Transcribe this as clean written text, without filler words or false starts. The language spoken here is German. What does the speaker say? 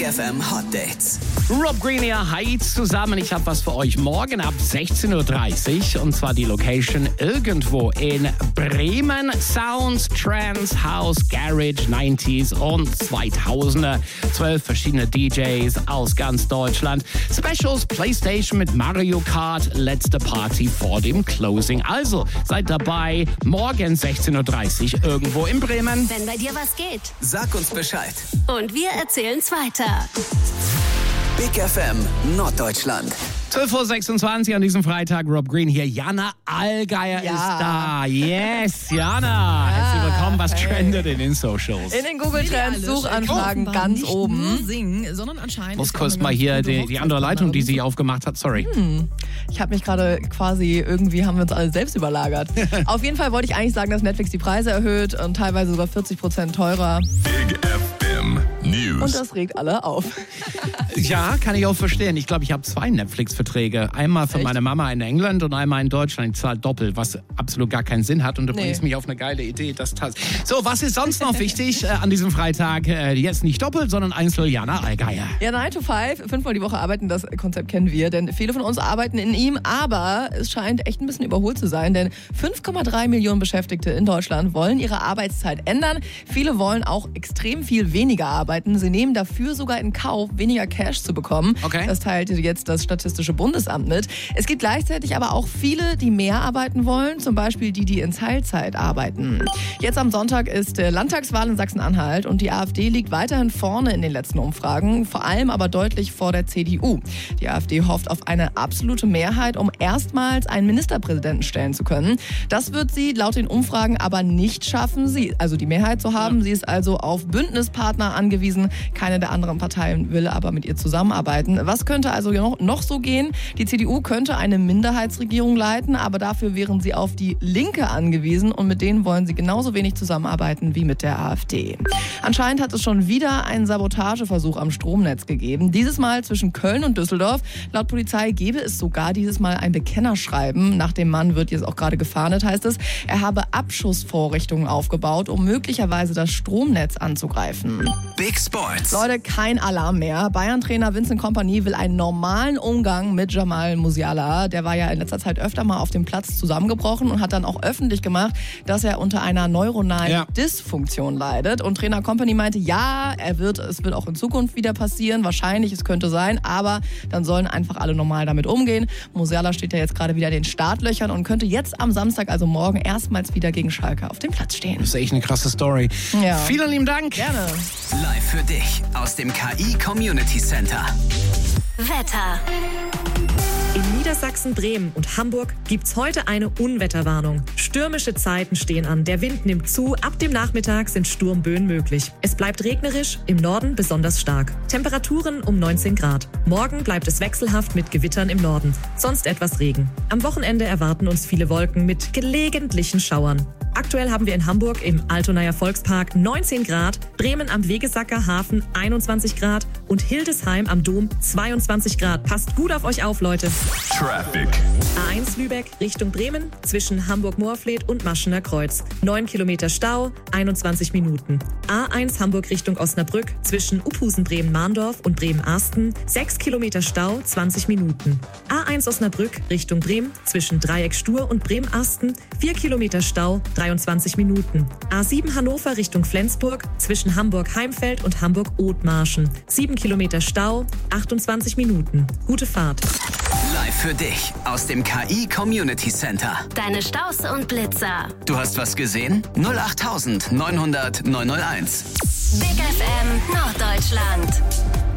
FM Hot Dates. Rob Green hier, hi zusammen. Ich habe was für euch morgen ab 16.30 Uhr und zwar die Location irgendwo in Bremen. Sounds, Trance, House, Garage, 90s und 2000er. 12 verschiedene DJs aus ganz Deutschland. Specials, Playstation mit Mario Kart, letzte Party vor dem Closing. Also seid dabei, morgen 16.30 Uhr irgendwo in Bremen. Wenn bei dir was geht. Sag uns Bescheid. Und wir erzählen's weiter. Big FM Norddeutschland. 12.26 Uhr an diesem Freitag. Rob Green hier. Jana Allgeier ist da. Yes, Jana. Herzlich willkommen. Was trendet in den Socials? In den Google Trends Suchanfragen ganz nicht oben. Nur singen, sondern anscheinend. Muss kurz mal hier die andere Leitung, die sie aufgemacht hat. Sorry. Ich habe mich gerade haben wir uns alle selbst überlagert. Auf jeden Fall wollte ich eigentlich sagen, dass Netflix die Preise erhöht und teilweise sogar 40% teurer. Big FM News. Und das regt alle auf. Ja, kann ich auch verstehen. Ich glaube, ich habe 2 Netflix-Verträge. Einmal für meine Mama in England und einmal in Deutschland. Ich zahle doppelt, was absolut gar keinen Sinn hat. Und du bringst mich auf eine geile Idee. So, was ist sonst noch wichtig an diesem Freitag? Jetzt nicht doppelt, sondern einzeln Jana Allgeier. Ja, 9 to 5, 5-mal die Woche arbeiten, das Konzept kennen wir. Denn viele von uns arbeiten in ihm, aber es scheint echt ein bisschen überholt zu sein. Denn 5,3 Millionen Beschäftigte in Deutschland wollen ihre Arbeitszeit ändern. Viele wollen auch extrem viel weniger arbeiten. Sie nehmen dafür sogar in Kauf, weniger Cash zu bekommen. Okay. Das teilte jetzt das Statistische Bundesamt mit. Es gibt gleichzeitig aber auch viele, die mehr arbeiten wollen. Zum Beispiel die in Teilzeit arbeiten. Jetzt am Sonntag ist Landtagswahl in Sachsen-Anhalt und die AfD liegt weiterhin vorne in den letzten Umfragen. Vor allem aber deutlich vor der CDU. Die AfD hofft auf eine absolute Mehrheit, um erstmals einen Ministerpräsidenten stellen zu können. Das wird sie laut den Umfragen aber nicht schaffen, die Mehrheit zu haben. Sie ist also auf Bündnispartner angewiesen. Keine der anderen Parteien will aber mit ihr zusammenarbeiten. Was könnte also noch so gehen? Die CDU könnte eine Minderheitsregierung leiten, aber dafür wären sie auf die Linke angewiesen und mit denen wollen sie genauso wenig zusammenarbeiten wie mit der AfD. Anscheinend hat es schon wieder einen Sabotageversuch am Stromnetz gegeben. Dieses Mal zwischen Köln und Düsseldorf. Laut Polizei gäbe es sogar dieses Mal ein Bekennerschreiben. Nach dem Mann wird jetzt auch gerade gefahndet, heißt es. Er habe Abschussvorrichtungen aufgebaut, um möglicherweise das Stromnetz anzugreifen. Big Sports. Leute, kein Alarm mehr. Bayern-Trainer Vincent Kompany will einen normalen Umgang mit Jamal Musiala. Der war ja in letzter Zeit öfter mal auf dem Platz zusammengebrochen und hat dann auch öffentlich gemacht, dass er unter einer neuronalen Dysfunktion leidet. Und Trainer Kompany meinte, ja, es wird auch in Zukunft wieder passieren. Wahrscheinlich, es könnte sein, aber dann sollen einfach alle normal damit umgehen. Musiala steht ja jetzt gerade wieder in den Startlöchern und könnte jetzt am Samstag, also morgen, erstmals wieder gegen Schalke auf dem Platz stehen. Das ist echt eine krasse Story. Ja. Vielen lieben Dank. Gerne. Live für dich aus dem KI Community Center. Wetter. In Niedersachsen, Bremen und Hamburg gibt's heute eine Unwetterwarnung. Stürmische Zeiten stehen an, der Wind nimmt zu, ab dem Nachmittag sind Sturmböen möglich. Es bleibt regnerisch, im Norden besonders stark. Temperaturen um 19 Grad. Morgen bleibt es wechselhaft mit Gewittern im Norden, sonst etwas Regen. Am Wochenende erwarten uns viele Wolken mit gelegentlichen Schauern. Aktuell haben wir in Hamburg im Altonaer Volkspark 19 Grad, Bremen am Wegesacker Hafen 21 Grad und Hildesheim am Dom 22 Grad. Passt gut auf euch auf, Leute. Traffic. A1 Lübeck Richtung Bremen zwischen Hamburg-Moorfleet und Maschener Kreuz. 9 Kilometer Stau, 21 Minuten. A1 Hamburg Richtung Osnabrück zwischen Uphusen-Bremen-Mahndorf und Bremen-Arsten. 6 Kilometer Stau, 20 Minuten. A1 Osnabrück Richtung Bremen zwischen Dreieck Stur und Bremen-Arsten. 4 Kilometer Stau, 23 Minuten. A7 Hannover Richtung Flensburg zwischen Hamburg-Heimfeld und Hamburg-Othmarschen. 7 Kilometer Stau, 28 Minuten. Gute Fahrt. Live für dich aus dem KI Community Center. Deine Staus und Blitzer. Du hast was gesehen? 08900 901. Big FM Norddeutschland.